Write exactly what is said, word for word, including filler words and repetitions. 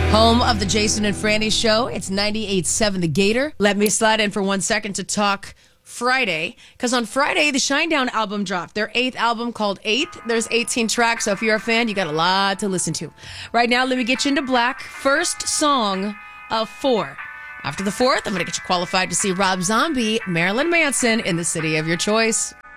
Home of the Jason and Franny Show. It's ninety-eight point seven The Gator. Let me slide in for one second to talk Friday, because on Friday, the Shinedown album dropped. Their eighth album called Eighth. There's eighteen tracks, so if you're a fan, you got a lot to listen to. Right now, let me get you into black. First song of four. After the fourth, I'm going to get you qualified to see Rob Zombie, Marilyn Manson in the city of your choice.